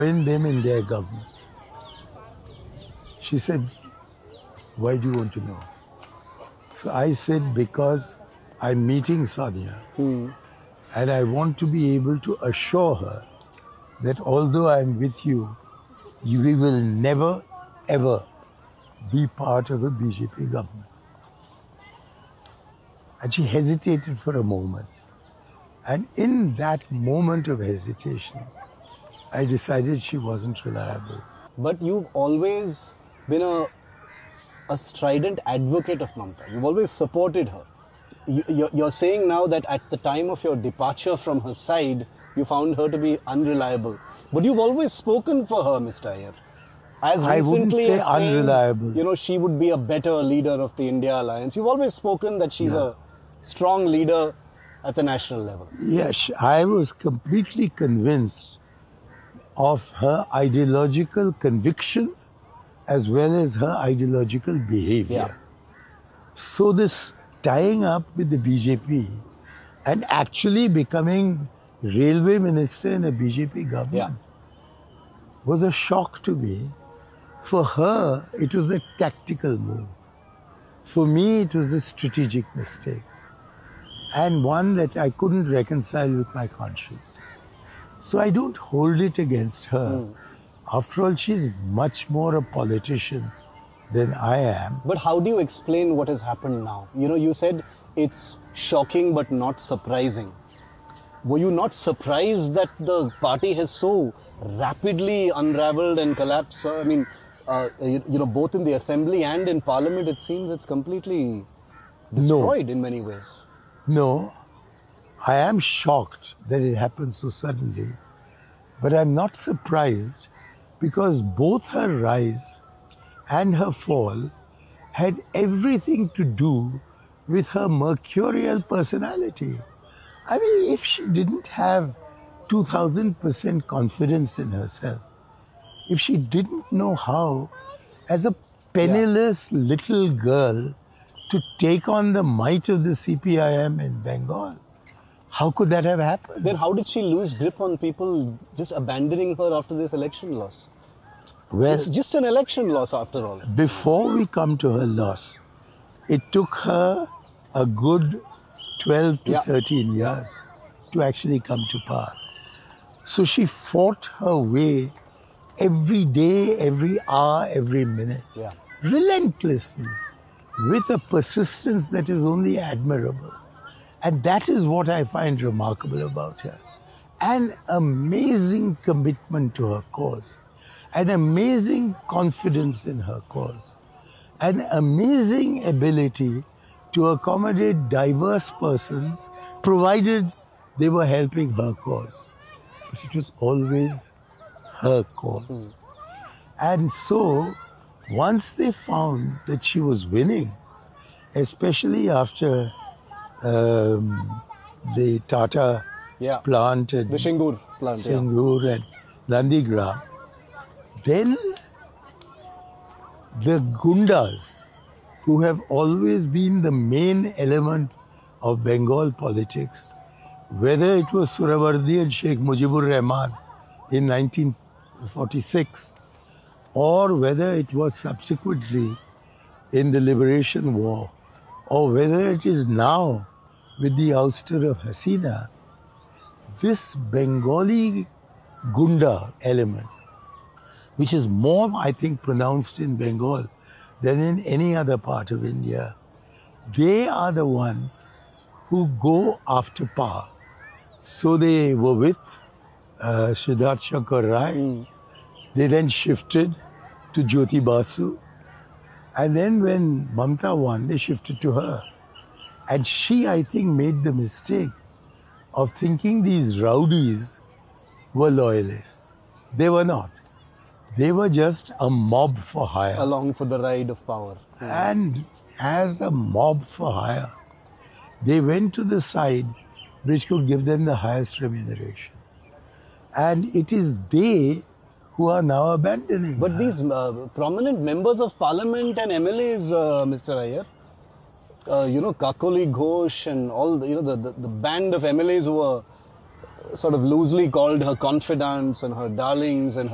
join them in their government. She said, why do you want to know? So I said, because I'm meeting Sonia and I want to be able to assure her that although I'm with you, we will never, ever be part of a BJP government. And she hesitated for a moment. And in that moment of hesitation, I decided she wasn't reliable. But you've always been a strident advocate of Mamta. You've always supported her. You're saying now that at the time of your departure from her side, you found her to be unreliable. But you've always spoken for her, Mr. Iyer. As I wouldn't recently say as saying, unreliable. you know, she would be a better leader of the India Alliance. You've always spoken that she's a strong leader at the national level. Yes, I was completely convinced of her ideological convictions as well as her ideological behavior. Yeah. So this tying up with the BJP and actually becoming railway minister in a BJP government was a shock to me. For her, it was a tactical move. For me, it was a strategic mistake. And one that I couldn't reconcile with my conscience. So I don't hold it against her. After all, she's much more a politician than I am. But how do you explain what has happened now? You know, you said it's shocking but not surprising. Were you not surprised that the party has so rapidly unraveled and collapsed? I mean, you know, both in the assembly and in parliament, it seems it's completely destroyed in many ways. No, I am shocked that it happened so suddenly, but I'm not surprised because both her rise and her fall had everything to do with her mercurial personality. I mean, if she didn't have 2000% confidence in herself, if she didn't know how, as a penniless little girl, to take on the might of the CPIM in Bengal, how could that have happened? Then how did she lose grip on people just abandoning her after this election loss? Well, It's just an election loss after all. before we come to her loss, it took her a good 12 to 13 years to actually come to power. So she fought her way every day, every hour, every minute, relentlessly, with a persistence that is only admirable. And that is what I find remarkable about her. An amazing commitment to her cause, an amazing confidence in her cause, an amazing ability to accommodate diverse persons, provided they were helping her cause. But it was always her cause. And so, once they found that she was winning, especially after the Tata plant and The Singur plant. Singur and Nandigram, then the Gundas, who have always been the main element of Bengal politics, whether it was Surawardi and Sheikh Mujibur Rahman in 1946, or whether it was subsequently in the Liberation War, or whether it is now with the ouster of Hasina, this Bengali Gunda element, which is more, I think, pronounced in Bengal than in any other part of India, they are the ones who go after power. So they were with Siddharth Shankar Rai. They then shifted to Jyoti Basu. And then when Mamta won, they shifted to her. And she, I think, made the mistake of thinking these rowdies were loyalists. They were not. They were just a mob for hire. Along for the ride of power. And as a mob for hire, they went to the side which could give them the highest remuneration. And it is they who are now abandoning But her. these prominent members of parliament and MLAs, Mr. Iyer, you know, Kakoli Ghosh and all, the band of MLAs who were sort of loosely called her confidants and her darlings and her